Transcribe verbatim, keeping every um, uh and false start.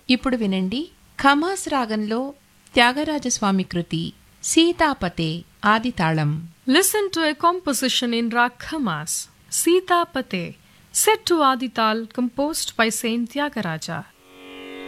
ఇప్పుడు వినండి ఖమాస్ రాగంలో త్యాగరాజస్వామి కృతి సీతాపతే ఆదితాళం. Listen to a composition in Rag Khamas, Sita Pate, set to Adital, composed by Saint Tyagaraja.